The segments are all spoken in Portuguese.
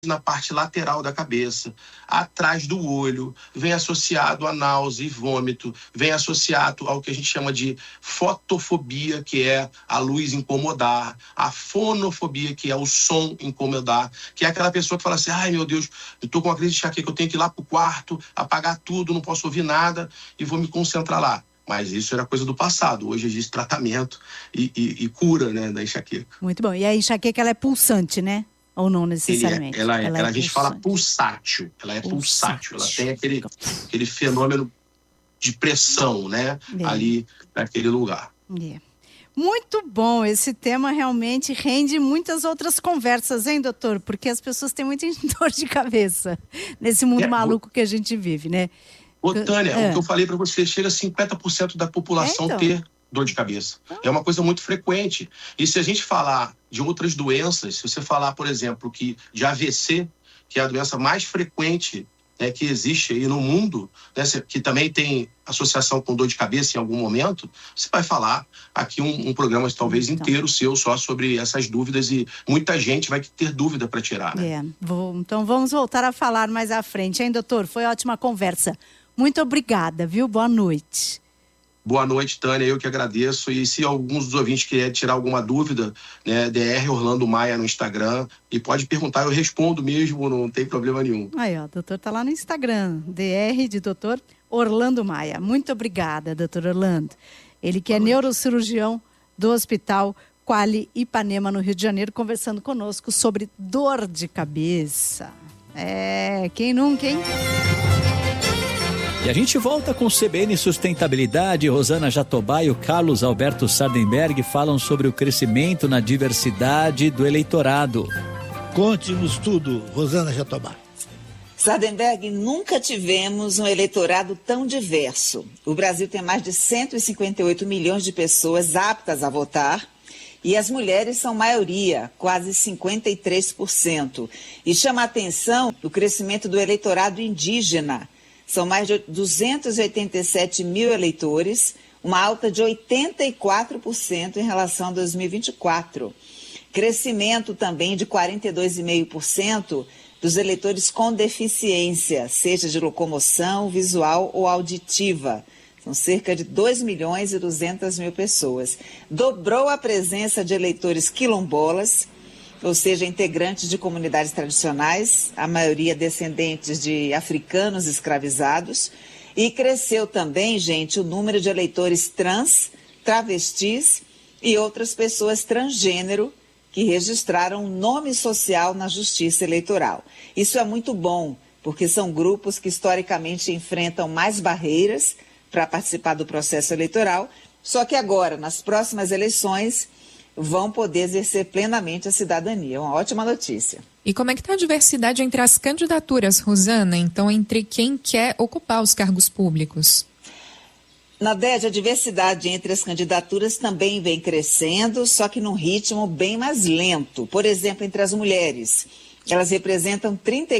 na parte lateral da cabeça, atrás do olho, vem associado a náusea e vômito, vem associado ao que a gente chama de fotofobia, que é a luz incomodar, a fonofobia, que é o som incomodar, que é aquela pessoa que fala assim, ai meu Deus, eu tô com uma crise de enxaqueca, eu tenho que ir lá pro quarto, apagar tudo, não posso ouvir nada e vou me concentrar lá. Mas isso era coisa do passado. Hoje existe tratamento e cura, né, da enxaqueca. Muito bom. E a enxaqueca, ela é pulsante, né? Ou não necessariamente? A gente fala pulsátil. Ela é pulsátil. Ela tem aquele fenômeno de pressão, né? Ali naquele lugar. Muito bom. Esse tema realmente rende muitas outras conversas, hein, doutor? Porque as pessoas têm muita dor de cabeça nesse mundo maluco que a gente vive, né? Ô, Tânia, o que eu falei para você, chega a 50% da população ter dor de cabeça. É uma coisa muito frequente. E se a gente falar de outras doenças, se você falar, por exemplo, de AVC, que é a doença mais frequente, né, que existe aí no mundo, né, que também tem associação com dor de cabeça em algum momento, você vai falar aqui um programa talvez inteiro seu só sobre essas dúvidas e muita gente vai ter dúvida para tirar. Né? Então vamos voltar a falar mais à frente, hein, doutor? Foi ótima conversa. Muito obrigada, viu? Boa noite. Boa noite, Tânia, eu que agradeço. E se alguns dos ouvintes quiserem tirar alguma dúvida, né, DR Orlando Maia no Instagram, e pode perguntar, eu respondo mesmo, não tem problema nenhum. Aí, ó, o doutor tá lá no Instagram, DR de doutor Orlando Maia. Muito obrigada, doutor Orlando. Ele que é neurocirurgião do Hospital Quali Ipanema, no Rio de Janeiro, conversando conosco sobre dor de cabeça. Quem nunca, hein? E a gente volta com o CBN Sustentabilidade. Rosana Jatobá e o Carlos Alberto Sardenberg falam sobre o crescimento na diversidade do eleitorado. Conte-nos tudo, Rosana Jatobá. Sardenberg, nunca tivemos um eleitorado tão diverso. O Brasil tem mais de 158 milhões de pessoas aptas a votar e as mulheres são maioria, quase 53%. E chama a atenção o crescimento do eleitorado indígena. São mais de 287 mil eleitores, uma alta de 84% em relação a 2024. Crescimento também de 42,5% dos eleitores com deficiência, seja de locomoção, visual ou auditiva. São cerca de 2.200.000 pessoas. Dobrou a presença de eleitores quilombolas, ou seja, integrantes de comunidades tradicionais, a maioria descendentes de africanos escravizados, e cresceu também, gente, o número de eleitores trans, travestis e outras pessoas transgênero que registraram nome social na Justiça Eleitoral. Isso é muito bom, porque são grupos que historicamente enfrentam mais barreiras para participar do processo eleitoral, só que agora, nas próximas eleições, vão poder exercer plenamente a cidadania. Uma ótima notícia. E como é que está a diversidade entre as candidaturas, Rosana? Então, entre quem quer ocupar os cargos públicos? Na DED, a diversidade entre as candidaturas também vem crescendo, só que num ritmo bem mais lento. Por exemplo, entre as mulheres, elas representam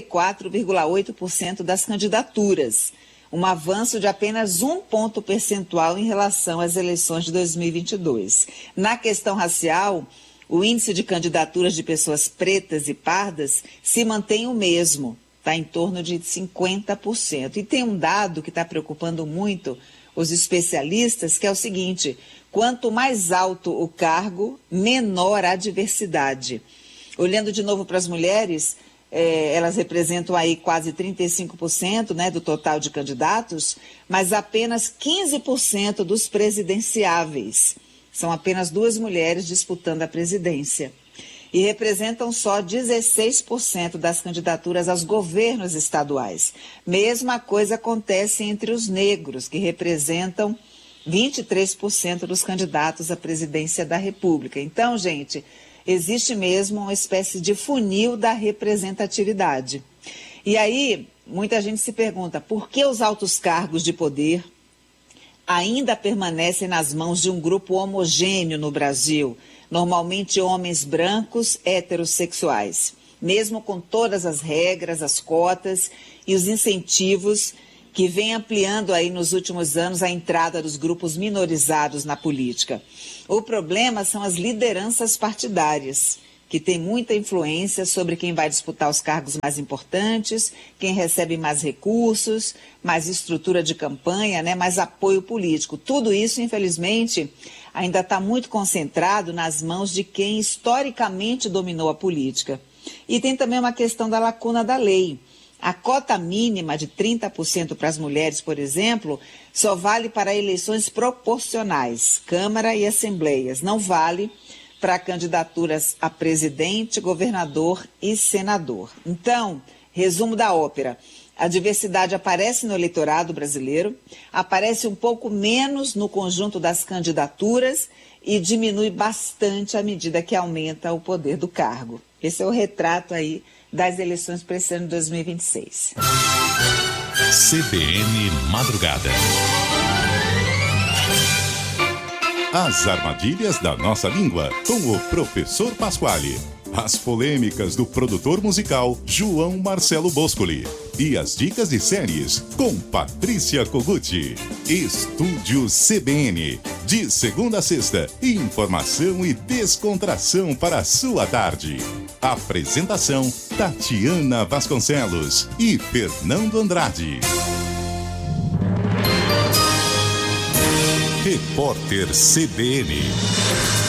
34,8% das candidaturas. Um avanço de apenas 1 ponto percentual em relação às eleições de 2022. Na questão racial, o índice de candidaturas de pessoas pretas e pardas se mantém o mesmo, está em torno de 50%. E tem um dado que está preocupando muito os especialistas, que é o seguinte: quanto mais alto o cargo, menor a diversidade. Olhando de novo para as mulheres, elas representam aí quase 35%, né, do total de candidatos, mas apenas 15% dos presidenciáveis. São apenas 2 mulheres disputando a presidência. E representam só 16% das candidaturas aos governos estaduais. Mesma coisa acontece entre os negros, que representam 23% dos candidatos à presidência da República. Então, gente, existe mesmo uma espécie de funil da representatividade. E aí, muita gente se pergunta, por que os altos cargos de poder ainda permanecem nas mãos de um grupo homogêneo no Brasil, normalmente homens brancos heterossexuais, mesmo com todas as regras, as cotas e os incentivos que vem ampliando aí nos últimos anos a entrada dos grupos minorizados na política. O problema são as lideranças partidárias, que tem muita influência sobre quem vai disputar os cargos mais importantes, quem recebe mais recursos, mais estrutura de campanha, né, mais apoio político. Tudo isso, infelizmente, ainda está muito concentrado nas mãos de quem historicamente dominou a política. E tem também uma questão da lacuna da lei. A cota mínima de 30% para as mulheres, por exemplo, só vale para eleições proporcionais, Câmara e Assembleias. Não vale para candidaturas a presidente, governador e senador. Então, resumo da ópera. A diversidade aparece no eleitorado brasileiro, aparece um pouco menos no conjunto das candidaturas e diminui bastante à medida que aumenta o poder do cargo. Esse é o retrato aí das eleições para esse ano de 2026. CBN Madrugada. As armadilhas da nossa língua, com o professor Pasquale. As polêmicas do produtor musical João Marcelo Boscoli. E as dicas de séries com Patrícia Koguchi. Estúdio CBN. De segunda a sexta, informação e descontração para a sua tarde. Apresentação Tatiana Vasconcelos e Fernando Andrade. Repórter CBN.